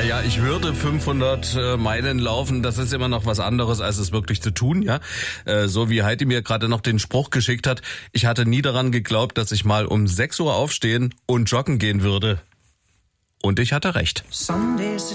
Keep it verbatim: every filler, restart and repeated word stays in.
Ja, ja, ich würde fünfhundert äh, Meilen laufen. Das ist immer noch was anderes, als es wirklich zu tun, ja. Äh, so wie Heidi mir gerade noch den Spruch geschickt hat. Ich hatte nie daran geglaubt, dass ich mal um sechs Uhr aufstehen und joggen gehen würde. Und ich hatte recht.